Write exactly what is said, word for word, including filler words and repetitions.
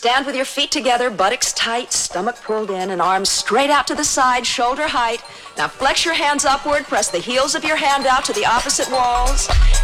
Stand with your feet together, buttocks tight, stomach pulled in, and arms straight out to the side, shoulder height. Now flex your hands upward, press the heels of your hand out to the opposite walls.